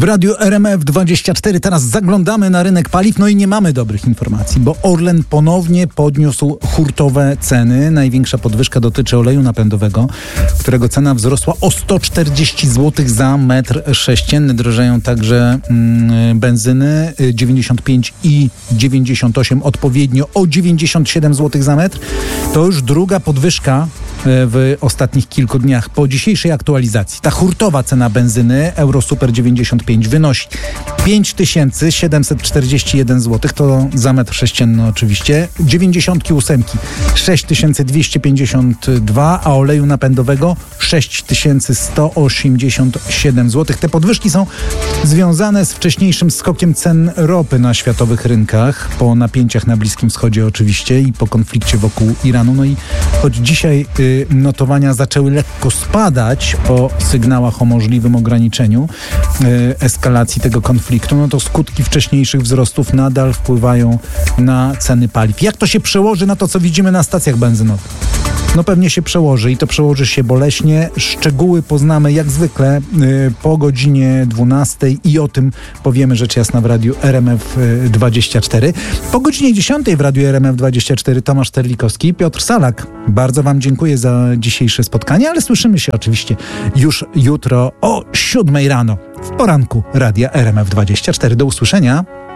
W Radiu RMF24 teraz zaglądamy na rynek paliw, no i nie mamy dobrych informacji, bo Orlen ponownie podniósł hurtowe ceny. Największa podwyżka dotyczy oleju napędowego, którego cena wzrosła o 140 zł za metr sześcienny. Drożeją także benzyny 95 i 98, odpowiednio o 97 zł za metr. To już druga podwyżka w ostatnich kilku dniach. Po dzisiejszej aktualizacji ta hurtowa cena benzyny Eurosuper 95 wynosi 5741 zł, to za metr sześcienny oczywiście, 98 6252, a oleju napędowego 6187 zł. Te podwyżki są związane z wcześniejszym skokiem cen ropy na światowych rynkach, po napięciach na Bliskim Wschodzie oczywiście i po konflikcie wokół Iranu. No i choć dzisiaj notowania zaczęły lekko spadać po sygnałach o możliwym ograniczeniu eskalacji tego konfliktu, no to skutki wcześniejszych wzrostów nadal wpływają na ceny paliw. Jak to się przełoży na to, co widzimy na stacjach benzynowych? No pewnie się przełoży i to przełoży się boleśnie. Szczegóły poznamy jak zwykle po godzinie 12 i o tym powiemy rzecz jasna w Radiu RMF24. Po godzinie 10 w Radiu RMF24 Tomasz Terlikowski, Piotr Salak. Bardzo Wam dziękuję za dzisiejsze spotkanie, ale słyszymy się oczywiście już jutro o 7 rano w poranku Radia RMF24. Do usłyszenia.